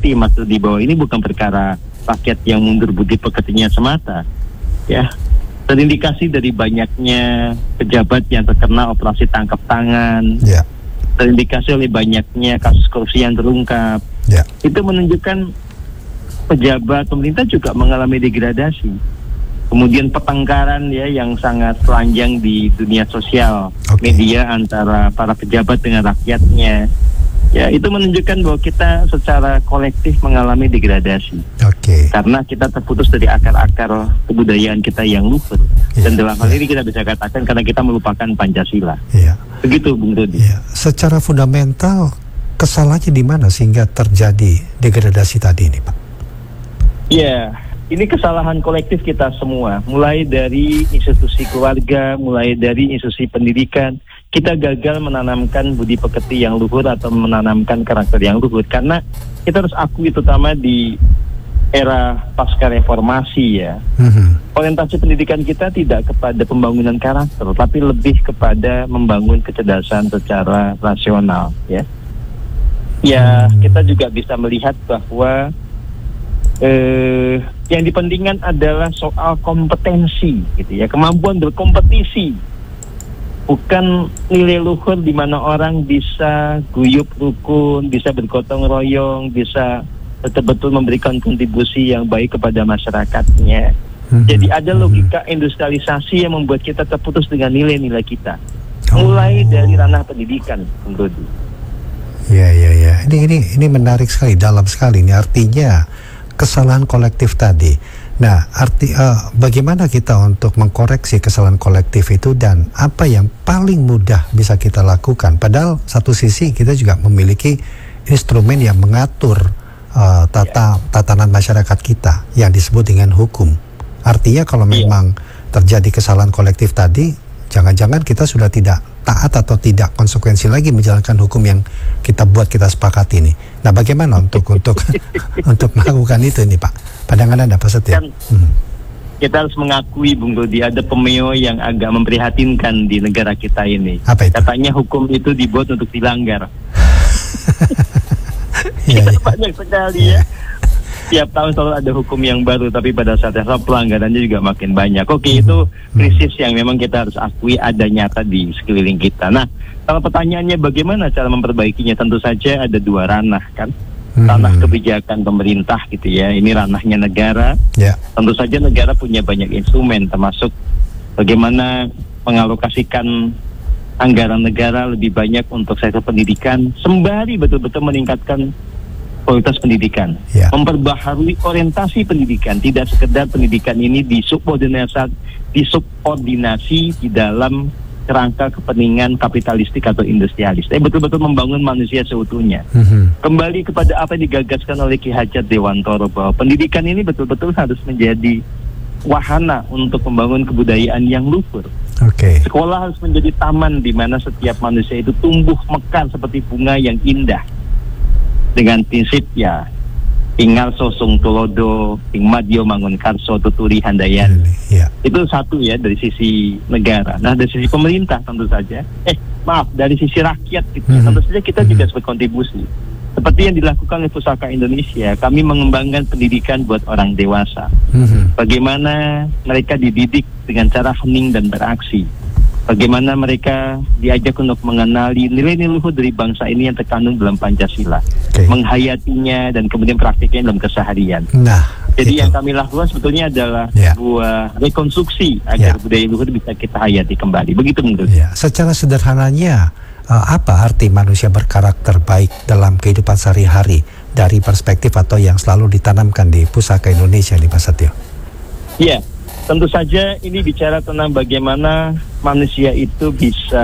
terbukti maksud di bawah ini bukan perkara rakyat yang mundur budi pekertinya semata, ya. Terindikasi dari banyaknya pejabat yang terkena operasi tangkap tangan, terindikasi oleh banyaknya kasus korupsi yang terungkap. Itu menunjukkan pejabat pemerintah juga mengalami degradasi. Kemudian pertengkaran ya yang sangat telanjang di dunia sosial media antara para pejabat dengan rakyatnya. Ya, itu menunjukkan bahwa kita secara kolektif mengalami degradasi. Karena kita terputus dari akar-akar kebudayaan kita yang luhur. Dan dalam hal ini kita bisa katakan karena kita melupakan Pancasila. Begitu, Bung Rudi. Secara fundamental, kesalahannya di mana sehingga terjadi degradasi tadi ini, Pak? Ini kesalahan kolektif kita semua. Mulai dari institusi keluarga, mulai dari institusi pendidikan. Kita gagal menanamkan budi pekerti yang luhur atau menanamkan karakter yang luhur. Karena kita harus akui terutama di era pasca reformasi ya. Orientasi pendidikan kita tidak kepada pembangunan karakter, tapi lebih kepada membangun kecerdasan secara rasional ya. Kita juga bisa melihat bahwa yang dipentingkan adalah soal kompetensi gitu ya, kemampuan berkompetisi, bukan nilai luhur di mana orang bisa guyup rukun, bisa bergotong royong, bisa betul-betul memberikan kontribusi yang baik kepada masyarakatnya. Jadi ada logika industrialisasi yang membuat kita terputus dengan nilai-nilai kita, mulai dari ranah pendidikan, menurut. Ini menarik sekali, dalam sekali. Ini artinya kesalahan kolektif tadi. Nah, bagaimana kita untuk mengkoreksi kesalahan kolektif itu dan apa yang paling mudah bisa kita lakukan? Padahal satu sisi kita juga memiliki instrumen yang mengatur tatanan masyarakat kita yang disebut dengan hukum. Artinya kalau memang terjadi kesalahan kolektif tadi, jangan-jangan kita sudah tidak taat atau tidak konsekuensi lagi menjalankan hukum yang kita buat, kita sepakati ini. Nah, bagaimana untuk untuk melakukan itu ini, Pak? Pandangan Anda Pak Setia? Kita harus mengakui, Bung Rudi, ada pemeo yang agak memprihatinkan di negara kita ini. Apa itu? Katanya hukum itu dibuat untuk dilanggar. Banyak sekali ya. Tiap tahun selalu ada hukum yang baru, tapi pada saat yang sama pelanggarannya juga makin banyak. Itu krisis yang memang kita harus akui ada nyata di sekeliling kita. Nah, kalau pertanyaannya bagaimana cara memperbaikinya, tentu saja ada dua ranah kan. Ranah kebijakan pemerintah gitu ya, ini ranahnya negara. Tentu saja negara punya banyak instrumen, termasuk bagaimana mengalokasikan anggaran negara lebih banyak untuk sektor pendidikan, sembari betul-betul meningkatkan kualitas pendidikan, memperbaharui orientasi pendidikan, tidak sekedar pendidikan ini disubordinasi di dalam kerangka kepentingan kapitalistik atau industrialis. Betul-betul membangun manusia seutuhnya. Kembali kepada apa yang digagaskan oleh Ki Hajat Dewantoro, bahwa pendidikan ini betul-betul harus menjadi wahana untuk membangun kebudayaan yang luhur. Sekolah harus menjadi taman di mana setiap manusia itu tumbuh mekar seperti bunga yang indah. Dengan prinsip tinggal sosong tulodo, ting madyo mangun karso tuturi handayan. Itu satu ya dari sisi negara. Nah, dari sisi pemerintah tentu saja, dari sisi rakyat gitu, tentu saja kita juga berkontribusi. Seperti yang dilakukan oleh Pusaka Indonesia, kami mengembangkan pendidikan buat orang dewasa. Bagaimana mereka dididik dengan cara hening dan beraksi. Bagaimana mereka diajak untuk mengenali nilai-nilai luhur dari bangsa ini yang terkandung dalam Pancasila, menghayatinya dan kemudian praktiknya dalam keseharian. Jadi yang kami lakukan sebetulnya adalah sebuah rekonstruksi agar budaya luhur bisa kita hayati kembali. Begitu menurut saya. Secara sederhananya, apa arti manusia berkarakter baik dalam kehidupan sehari-hari dari perspektif atau yang selalu ditanamkan di Pusaka Indonesia nih, Pak Setio? Tentu saja ini bicara tentang bagaimana manusia itu bisa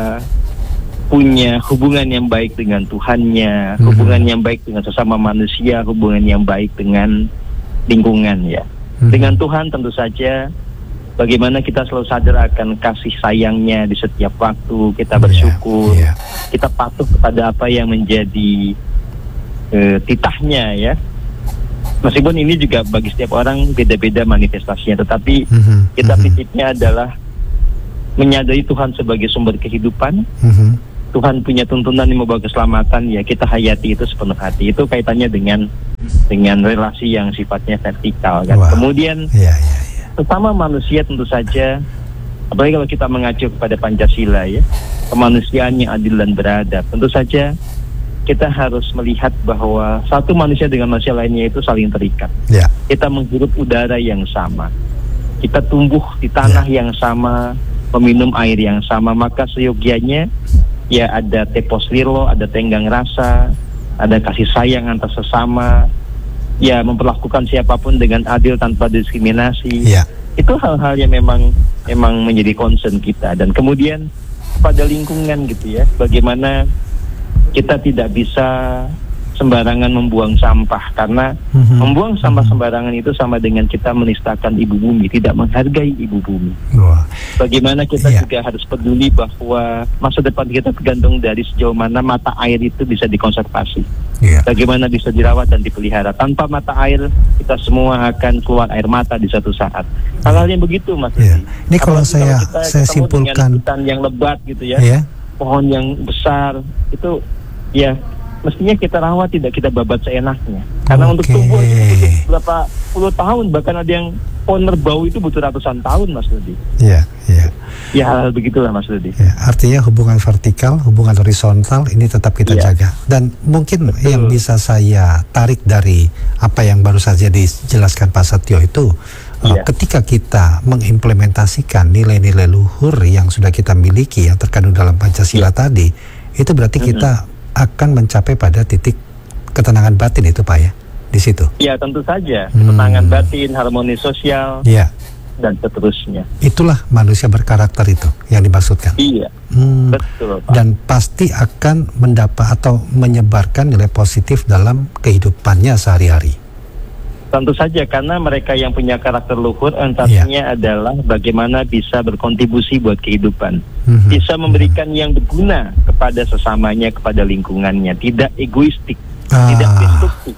punya hubungan yang baik dengan Tuhannya, hubungan yang baik dengan sesama manusia, hubungan yang baik dengan lingkungan ya. Dengan Tuhan tentu saja bagaimana kita selalu sadar akan kasih sayangnya di setiap waktu, kita bersyukur, kita patuh kepada apa yang menjadi titahnya ya. Meskipun ini juga bagi setiap orang beda-beda manifestasinya, tetapi kita prinsipnya adalah menyadari Tuhan sebagai sumber kehidupan, Tuhan punya tuntunan yang membawa keselamatan, ya kita hayati itu sepenuh hati. Itu kaitannya dengan relasi yang sifatnya vertikal kan. Wow. Kemudian sesama manusia tentu saja, apalagi kalau kita mengacu kepada Pancasila ya, kemanusiaan yang adil dan beradab. Tentu saja kita harus melihat bahwa satu manusia dengan manusia lainnya itu saling terikat. Kita menghirup udara yang sama, kita tumbuh di tanah yang sama, meminum air yang sama, maka seyogianya ya ada tepos lilo, ada tenggang rasa, ada kasih sayang antar sesama, ya memperlakukan siapapun dengan adil tanpa diskriminasi. Itu hal-hal yang memang menjadi concern kita. Dan kemudian pada lingkungan gitu ya, bagaimana kita tidak bisa sembarangan membuang sampah, karena membuang sampah sembarangan itu sama dengan kita menistakan ibu bumi, tidak menghargai ibu bumi. Bagaimana kita juga harus peduli bahwa masa depan kita tergantung dari sejauh mana mata air itu bisa dikonservasi, bagaimana bisa dirawat dan dipelihara. Tanpa mata air kita semua akan keluar air mata di suatu saat. Hal-hal yang begitu Mas. Ini kalau saya simpulkan hutan yang lebat gitu ya, pohon yang besar itu ya mestinya kita rawat, tidak kita babat seenaknya. Karena untuk tumbuh itu butuh berapa puluh tahun, bahkan ada yang pohon merbau itu butuh ratusan tahun, Mas Rudi. Ya hal-hal begitulah Mas Rudi. Artinya hubungan vertikal, hubungan horizontal ini tetap kita jaga. Dan mungkin yang bisa saya tarik dari apa yang baru saja dijelaskan Pak Setio itu, ketika kita mengimplementasikan nilai-nilai luhur yang sudah kita miliki yang terkandung dalam Pancasila tadi, itu berarti kita akan mencapai pada titik ketenangan batin itu Pak ya, di situ. Ya tentu saja, ketenangan batin, harmoni sosial, dan seterusnya. Itulah manusia berkarakter itu yang dimaksudkan. Betul Pak. Dan pasti akan mendapat atau menyebarkan nilai positif dalam kehidupannya sehari-hari. Tentu saja, karena mereka yang punya karakter luhur orientasinya adalah bagaimana bisa berkontribusi buat kehidupan, bisa memberikan yang berguna kepada sesamanya, kepada lingkungannya, tidak egoistik, tidak destruktif.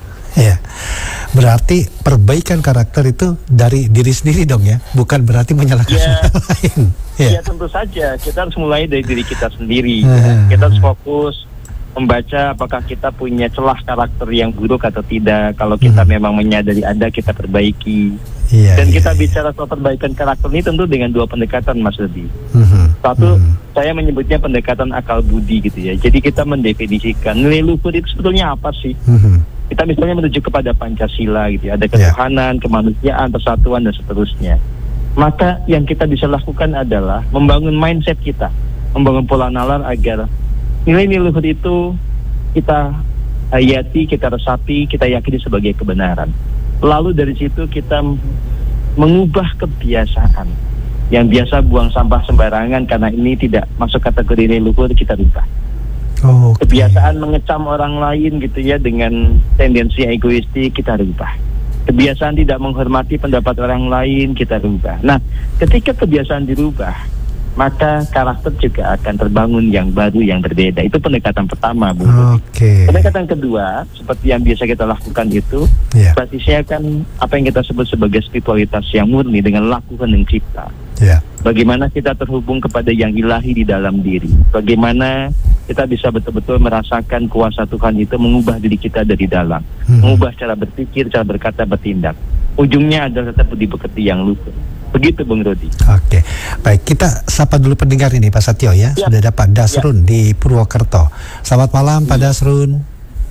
Berarti perbaikan karakter itu dari diri sendiri dong ya, bukan berarti menyalahkan orang lain. Tentu saja kita harus mulai dari diri kita sendiri. Kita harus fokus membaca apakah kita punya celah karakter yang buruk atau tidak. Kalau kita memang menyadari ada, kita perbaiki. Dan kita bicara soal perbaikan karakter ini tentu dengan dua pendekatan Mas Rudi. Satu, saya menyebutnya pendekatan akal budi gitu ya. Jadi kita mendefinisikan nilai luhur itu sebetulnya apa sih. Kita misalnya menuju kepada Pancasila gitu ya, ada ketuhanan, kemanusiaan, persatuan dan seterusnya. Maka yang kita bisa lakukan adalah membangun mindset kita, membangun pola nalar agar nilai-nilai luhur itu kita hayati, kita resapi, kita yakini sebagai kebenaran. Lalu dari situ kita mengubah kebiasaan yang biasa buang sampah sembarangan, karena ini tidak masuk kategori nilai luhur, kita rubah. Kebiasaan mengecam orang lain gitu ya dengan tendensi egoistik, kita rubah. Kebiasaan tidak menghormati pendapat orang lain, kita rubah. Nah, ketika kebiasaan dirubah, maka karakter juga akan terbangun yang baru, yang berbeda. Itu pendekatan pertama, Bu. Pendekatan kedua, seperti yang biasa kita lakukan itu, basisnya kan apa yang kita sebut sebagai spiritualitas yang murni dengan laku hening cipta. Bagaimana kita terhubung kepada yang ilahi di dalam diri. Bagaimana kita bisa betul-betul merasakan kuasa Tuhan itu mengubah diri kita dari dalam. Mengubah cara berpikir, cara berkata, bertindak. Ujungnya adalah tetap budi pekerti yang luhur. Begitu Bung Rodi. Baik, kita sapa dulu pendengar ini Pak Setio ya. Sudah ada Pak Dasrun di Purwokerto. Selamat malam Pak Dasrun.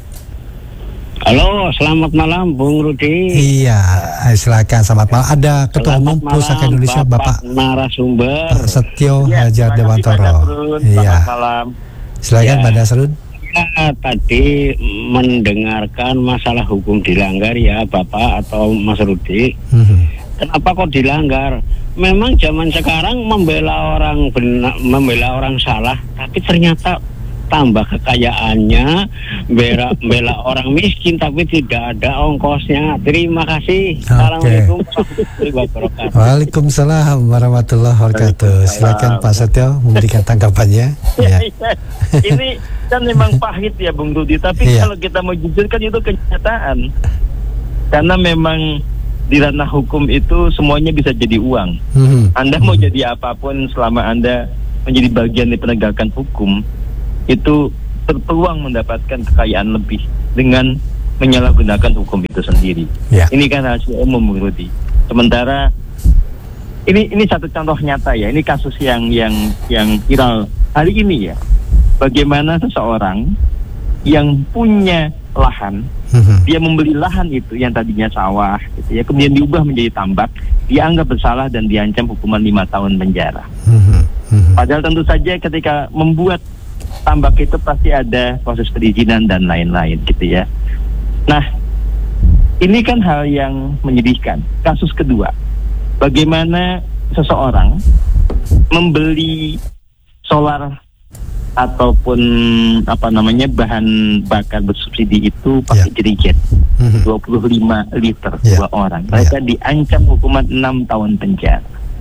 Halo, selamat malam Bung Rudi. Silakan, selamat malam. Ada Ketua Umum Pusaka Indonesia Bapak narasumber Pak Setio Hajar Dewantoro. Selamat malam. Silakan Pak Dasrun. Tadi mendengarkan masalah hukum dilanggar ya Bapak atau Mas Rudi. Kenapa kok dilanggar? Memang zaman sekarang membela orang salah, tapi ternyata tambah kekayaannya, bela orang miskin tapi tidak ada ongkosnya. Terima kasih. Assalamualaikum warahmatullahi wabarakatuh. Waalaikumsalam warahmatullahi wabarakatuh. Silakan Pak Setio memberikan tanggapannya. Ini kan memang pahit ya Bung Rudi, tapi kalau kita mau jujur kan itu kenyataan. Karena memang di ranah hukum itu semuanya bisa jadi uang. Anda mau jadi apapun selama Anda menjadi bagian dari penegakan hukum, itu berpeluang mendapatkan kekayaan lebih dengan menyalahgunakan hukum itu sendiri. Ini kan rahasia umum, Rudi. Sementara ini satu contoh nyata ya. Ini kasus yang viral hari ini ya. Bagaimana seseorang yang punya lahan, dia membeli lahan itu yang tadinya sawah, gitu ya, kemudian diubah menjadi tambak, dianggap bersalah dan diancam hukuman 5 tahun penjara. Padahal tentu saja ketika membuat tambak itu pasti ada proses perizinan dan lain-lain, gitu ya. Nah, ini kan hal yang menyedihkan. Kasus kedua, bagaimana seseorang membeli solar ataupun bahan bakar bersubsidi itu pakai jerigen 25 liter dua orang. Mereka diancam hukuman 6 tahun penjara.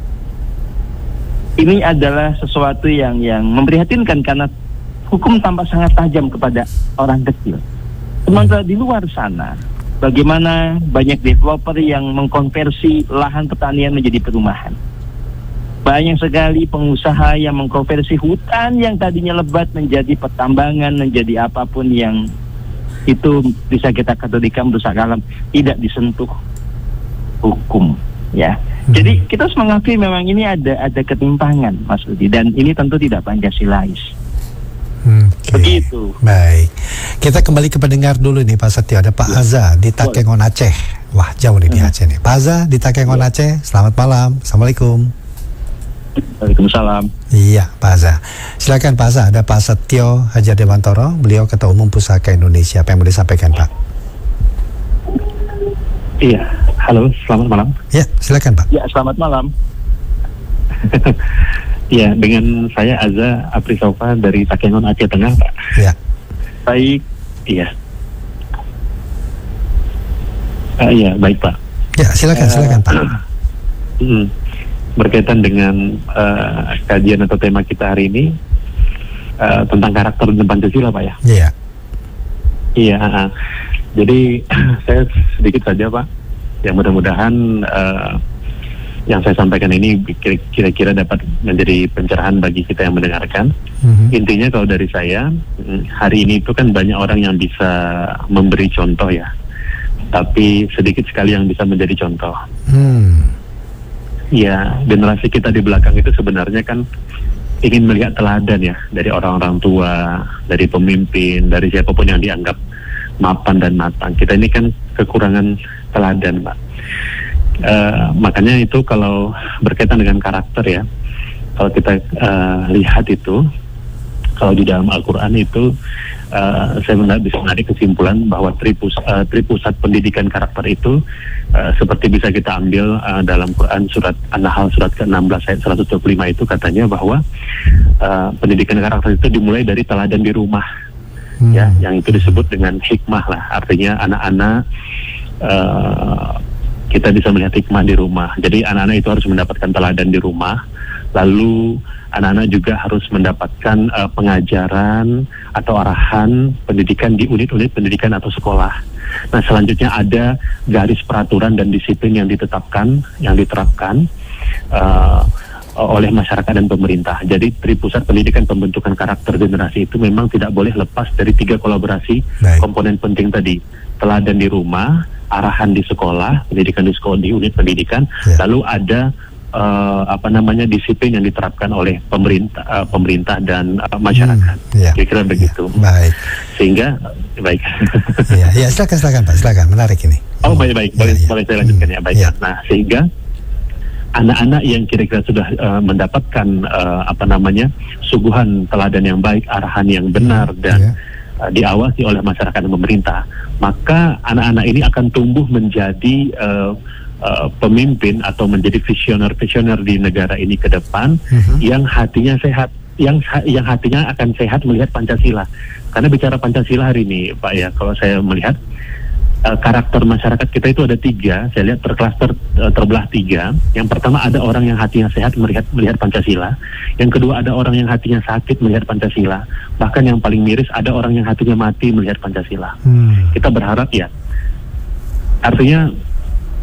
Ini adalah sesuatu yang memprihatinkan karena hukum tampak sangat tajam kepada orang kecil. Sementara di luar sana, bagaimana banyak developer yang mengkonversi lahan pertanian menjadi perumahan. Banyak sekali pengusaha yang mengkonversi hutan yang tadinya lebat menjadi pertambangan, menjadi apapun yang itu bisa kita kategorikan merusak alam, tidak disentuh hukum, ya. Jadi kita harus mengakui memang ini ada ketimpangan, Mas Rudi, dan ini tentu tidak Pancasilais. Begitu. Baik. Kita kembali ke pendengar dulu nih, Pak Setio. Ada Pak Aza di Takengon, Aceh. Wah, jauh nih di Aceh nih. Pak Aza di Takengon, Aceh. Selamat malam. Assalamualaikum. Waalaikumsalam. Iya, Pak Aza. Silakan Pak Aza. Ada Pak Setio Hadjah Dewantoro, beliau Ketua Umum Pusaka Indonesia. Apa yang mau disampaikan, Pak? Iya, halo, selamat malam. Ya, silakan Pak. Ya, selamat malam. Iya, dengan saya Aza Aprisova dari Takengon, Aceh Tengah, Pak. Ya. Baik. Iya. Iya, baik Pak. Ya, silakan Pak. Berkaitan dengan kajian atau tema kita hari ini tentang karakter dan Pancasila, Pak ya. Iya. Iya. Jadi saya sedikit saja, Pak. Yang mudah-mudahan yang saya sampaikan ini kira-kira dapat menjadi pencerahan bagi kita yang mendengarkan. Intinya kalau dari saya, hari ini itu kan banyak orang yang bisa memberi contoh ya, tapi sedikit sekali yang bisa menjadi contoh. Ya, generasi kita di belakang itu sebenarnya kan ingin melihat teladan ya, dari orang-orang tua, dari pemimpin, dari siapapun yang dianggap mapan dan matang. Kita ini kan kekurangan teladan, Pak. Makanya itu kalau berkaitan dengan karakter ya, kalau kita lihat itu, kalau di dalam Al-Quran itu saya bisa menarik kesimpulan bahwa tripusat pendidikan karakter itu seperti bisa kita ambil dalam Quran surat An-Nahl surat ke-16 ayat 125 itu katanya bahwa pendidikan karakter itu dimulai dari teladan di rumah, ya, yang itu disebut dengan hikmah lah, artinya anak-anak kita bisa melihat hikmah di rumah. Jadi anak-anak itu harus mendapatkan teladan di rumah, lalu anak-anak juga harus mendapatkan pengajaran atau arahan pendidikan di unit-unit pendidikan atau sekolah. Nah, selanjutnya ada garis peraturan dan disiplin yang ditetapkan, yang diterapkan oleh masyarakat dan pemerintah. Jadi tripusat pendidikan pembentukan karakter generasi itu memang tidak boleh lepas dari 3 kolaborasi komponen penting tadi. Teladan di rumah, arahan di sekolah, pendidikan di sekolah, di unit pendidikan, lalu ada disiplin yang diterapkan oleh pemerintah dan masyarakat. Kira-kira begitu. Baik. Sehingga baik. Ya, silakan Pak, silakan. Menarik ini. Oh, baik. Boleh saya lanjutkan ya, baik. Nah, sehingga anak-anak yang kira-kira sudah mendapatkan suguhan teladan yang baik, arahan yang benar dan diawasi oleh masyarakat dan pemerintah, maka anak-anak ini akan tumbuh menjadi pemimpin atau menjadi visioner di negara ini ke depan, yang hatinya sehat, yang hatinya akan sehat melihat Pancasila. Karena bicara Pancasila hari ini, Pak ya, kalau saya melihat karakter masyarakat kita itu ada 3, saya lihat terbelah 3. Yang pertama ada orang yang hatinya sehat melihat Pancasila. Yang kedua ada orang yang hatinya sakit melihat Pancasila. Bahkan yang paling miris ada orang yang hatinya mati melihat Pancasila. Kita berharap ya, artinya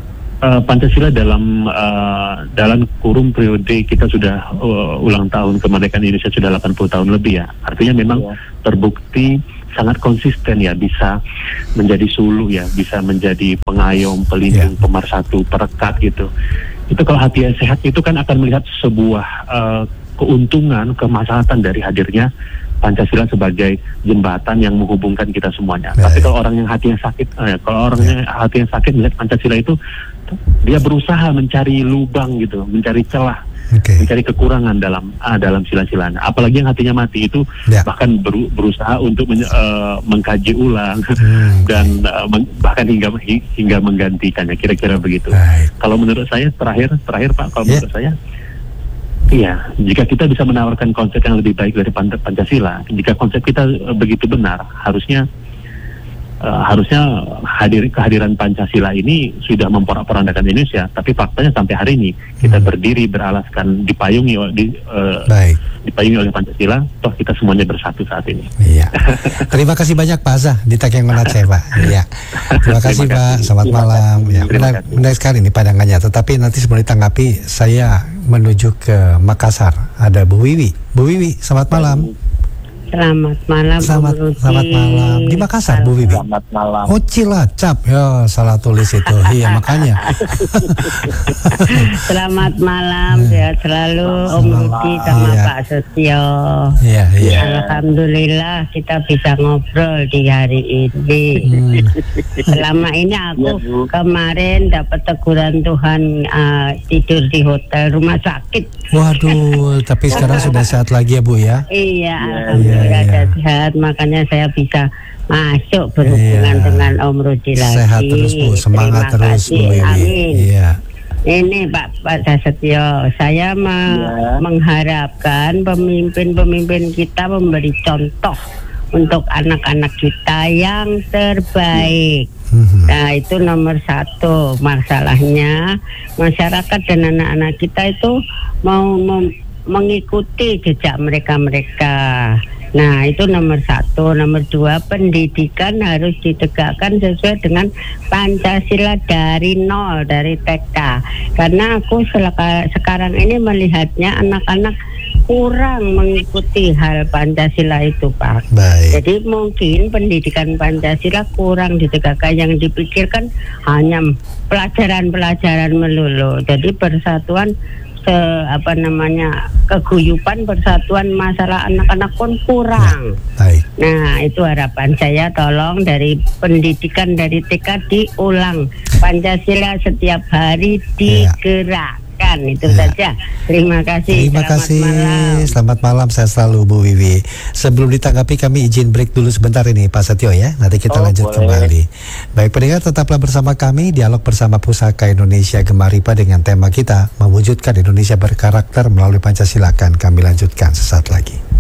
Pancasila dalam kurun periode kita sudah ulang tahun kemerdekaan Indonesia sudah 80 tahun lebih ya. Artinya memang terbukti sangat konsisten ya, bisa menjadi suluh ya, bisa menjadi pengayom, pelindung, pemersatu, perekat gitu. Itu kalau hati yang sehat itu kan akan melihat sebuah keuntungan, kemaslahatan dari hadirnya Pancasila sebagai jembatan yang menghubungkan kita semuanya. Tapi kalau orang yang hatinya sakit, hati yang sakit melihat Pancasila itu, dia berusaha mencari lubang gitu, mencari celah, mencari kekurangan dalam sila-silanya. Apalagi yang hatinya mati itu bahkan berusaha untuk mengkaji ulang dan bahkan hingga menggantikannya. Kira-kira begitu. Kalau menurut saya terakhir Pak, kalau menurut saya, iya, jika kita bisa menawarkan konsep yang lebih baik dari Pancasila, jika konsep kita begitu benar, harusnya kehadiran Pancasila ini sudah memporak-porandakan Indonesia. Tapi faktanya sampai hari ini kita berdiri beralaskan dipayungi oleh Pancasila, toh kita semuanya bersatu saat ini. Iya. Terima kasih banyak Pak Azah di Takeng Manaceh, Pak. Iya. Terima kasih Pak. Selamat malam. Ya, benar sekali ini pandangannya. Tetapi nanti sebelum ditanggapi, saya menuju ke Makassar. Ada Bu Wiwi. Bu Wiwi, selamat malam. Selamat malam. Selamat malam. Di Makassar, Bu Wiwi. Selamat malam. Oh, Cilacap. Ya, salah tulis itu. Iya, makanya. Selamat malam. Sehat selalu Om Rudi sama Pak Setio. Iya. Alhamdulillah kita bisa ngobrol di hari ini. Selama ini aku kemarin dapat teguran Tuhan, tidur di hotel rumah sakit. Waduh, tapi sekarang sudah sehat lagi ya Bu ya? Iya, alhamdulillah sehat, makanya saya bisa masuk berhubungan dengan Om Rudi lagi. Sehat terus Bu, semangat terus Bu. Amin. Iya. Ini Pak Setio, saya mengharapkan pemimpin-pemimpin kita memberi contoh untuk anak-anak kita yang terbaik. Nah, itu nomor satu. Masalahnya masyarakat dan anak-anak kita itu mau mengikuti jejak mereka. Nah, itu nomor satu. Nomor dua, pendidikan harus ditegakkan sesuai dengan Pancasila dari nol, dari TK. Karena aku sekarang ini melihatnya anak-anak kurang mengikuti hal Pancasila itu, Pak. Jadi mungkin pendidikan Pancasila kurang ditegakkan, yang dipikirkan hanya pelajaran-pelajaran melulu. Jadi persatuan keguyupan, persatuan masalah anak-anak pun kurang. Nah, itu harapan saya, tolong dari pendidikan dari TK diulang Pancasila setiap hari digerakkan. Itu saja. Terima kasih. Selamat malam. Saya selalu Bu Wiwi. Sebelum ditanggapi, kami izin break dulu sebentar ini Pak Setio ya. Nanti kita lanjut kembali. Baik pendengar, tetaplah bersama kami, dialog bersama Pusaka Indonesia Gemaripa dengan tema kita mewujudkan Indonesia berkarakter melalui Pancasila. Akan kami lanjutkan sesaat lagi.